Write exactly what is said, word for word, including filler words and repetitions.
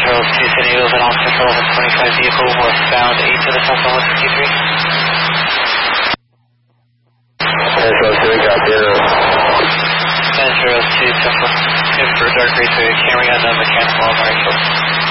Charles two San Diego's and Austin for eleven twenty-five vehicle westbound eight to the south on one sixty-three. San Charles two, got zero. San Charles two, Central, good for dark racer, carrying on the mechanical on the right field.